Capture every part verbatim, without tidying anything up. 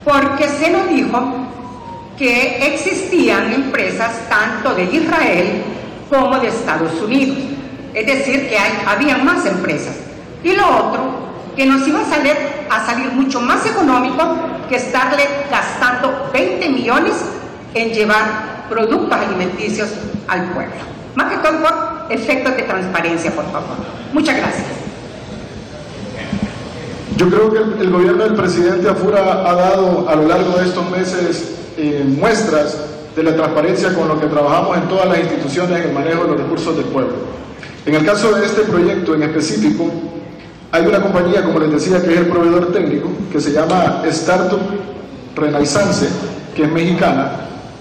Porque se nos dijo que existían empresas tanto de Israel como de Estados Unidos. Es decir, que hay, había más empresas. Y lo otro, que nos iba a salir, a salir mucho más económico que estarle gastando veinte millones en llevar productos alimenticios al pueblo. Más que todo por efectos de transparencia, por favor. Muchas gracias. Yo creo que el, el gobierno del presidente Afura ha dado a lo largo de estos meses eh, muestras de la transparencia con lo que trabajamos en todas las instituciones en el manejo de los recursos del pueblo. En el caso de este proyecto en específico, hay una compañía, como les decía, que es el proveedor técnico, que se llama Startup Renaissance, que es mexicana.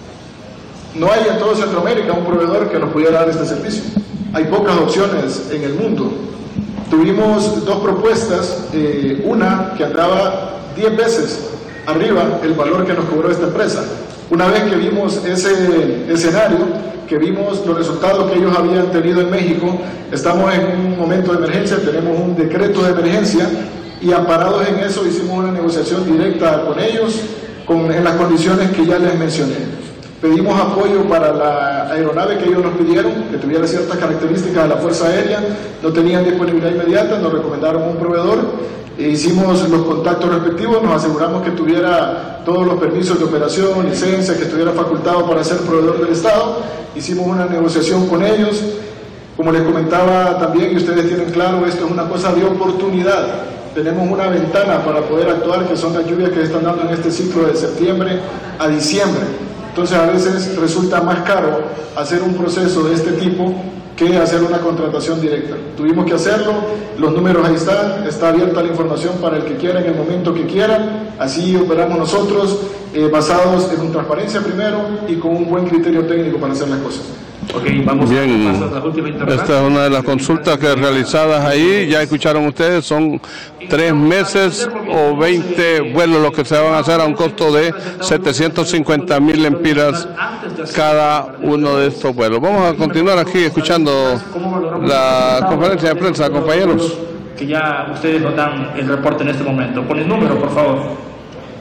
No hay en todo Centroamérica un proveedor que nos pudiera dar este servicio. Hay pocas opciones en el mundo. Tuvimos dos propuestas, eh, una que andaba diez veces arriba el valor que nos cobró esta empresa. Una vez que vimos ese escenario, que vimos los resultados que ellos habían tenido en México, estamos en un momento de emergencia, tenemos un decreto de emergencia y amparados en eso hicimos una negociación directa con ellos con, en las condiciones que ya les mencioné. Pedimos apoyo para la aeronave que ellos nos pidieron, que tuviera ciertas características de la Fuerza Aérea, no tenían disponibilidad inmediata, nos recomendaron un proveedor, e hicimos los contactos respectivos, nos aseguramos que tuviera todos los permisos de operación, licencias, que estuviera facultado para ser proveedor del Estado, hicimos una negociación con ellos, como les comentaba también, y ustedes tienen claro, esto es una cosa de oportunidad, tenemos una ventana para poder actuar, que son las lluvias que están dando en este ciclo de septiembre a diciembre. Entonces a veces resulta más caro hacer un proceso de este tipo que hacer una contratación directa. Tuvimos que hacerlo, los números ahí están, está abierta la información para el que quiera en el momento que quiera, así operamos nosotros, eh, basados en transparencia primero y con un buen criterio técnico para hacer las cosas. Okay, vamos Bien, a pasar a la última interrogante. esta es una de las consultas que realizadas ahí, ya escucharon ustedes, son tres meses o veinte vuelos los que se van a hacer a un costo de setecientos cincuenta mil lempiras cada uno de estos vuelos. Vamos a continuar aquí escuchando la conferencia de prensa, compañeros. Que ya ustedes nos dan el reporte en este momento. Con el número, por favor.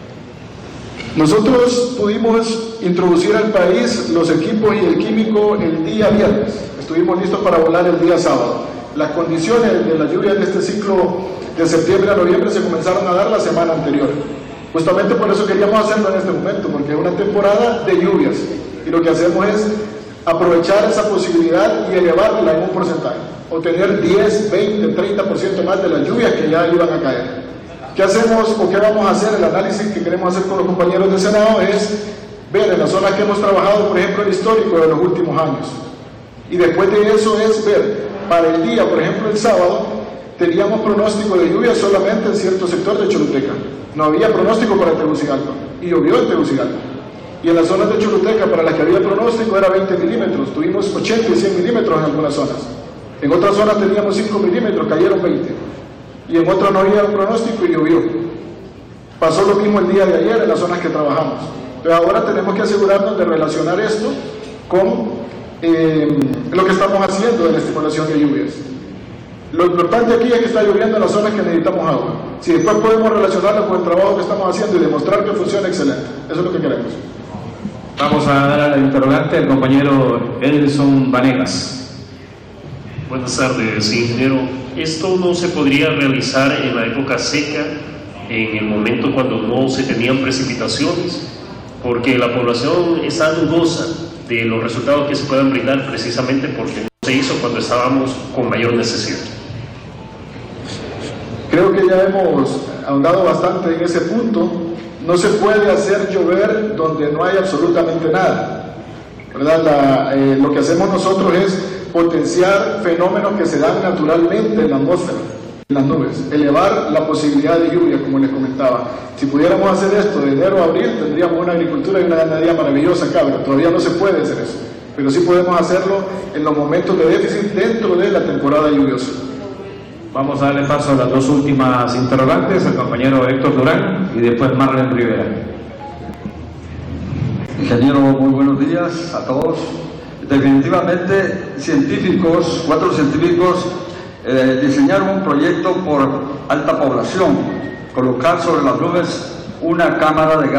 Nosotros pudimos introducir al país los equipos y el químico el día viernes. Estuvimos listos para volar el día sábado. Las condiciones de la lluvia de este ciclo de septiembre a noviembre se comenzaron a dar la semana anterior. Justamente por eso queríamos hacerlo en este momento, porque es una temporada de lluvias. Y lo que hacemos es aprovechar esa posibilidad y elevarla en un porcentaje. Obtener diez, veinte, treinta por ciento más de las lluvias que ya iban a caer. ¿Qué hacemos o qué vamos a hacer? El análisis que queremos hacer con los compañeros del Senado es ver en las zonas que hemos trabajado, por ejemplo, el histórico de los últimos años. Y después de eso es ver, para el día, por ejemplo, el sábado, teníamos pronóstico de lluvia solamente en cierto sector de Choluteca. No había pronóstico para Tegucigalpa. Y llovió en Tegucigalpa. Y en las zonas de Choluteca, para las que había pronóstico, era veinte milímetros. Tuvimos ochenta y cien milímetros en algunas zonas. En otras zonas teníamos cinco milímetros, cayeron veinte. Y en otras no había un pronóstico y llovió. Pasó lo mismo el día de ayer en las zonas que trabajamos. Pero ahora tenemos que asegurarnos de relacionar esto con eh, lo que estamos haciendo de la estimulación de lluvias. Lo importante aquí es que está lloviendo en las zonas que necesitamos agua. Si después podemos relacionarlo con el trabajo que estamos haciendo y demostrar que funciona, excelente. Eso es lo que queremos. Vamos a dar a la interrogante al compañero Edison Vanegas. Buenas tardes, ingeniero. ¿Esto no se podría realizar en la época seca, en el momento cuando no se tenían precipitaciones? Porque la población está dudosa de los resultados que se puedan brindar precisamente porque no se hizo cuando estábamos con mayor necesidad. Creo que ya hemos ahondado bastante en ese punto. No se puede hacer llover donde no hay absolutamente nada, ¿verdad? La, eh, lo que hacemos nosotros es potenciar fenómenos que se dan naturalmente en la atmósfera, en las nubes, elevar la posibilidad de lluvia, como les comentaba. Si pudiéramos hacer esto de enero a abril, tendríamos una agricultura y una ganadería maravillosa acá, pero todavía no se puede hacer eso, pero sí podemos hacerlo en los momentos de déficit dentro de la temporada lluviosa. Vamos a darle paso a las dos últimas interrogantes, el compañero Héctor Durán y después Marlene Rivera. Ingeniero, muy buenos días a todos. Definitivamente, científicos, cuatro científicos, eh, diseñaron un proyecto por alta población, colocar sobre las nubes una cámara de gas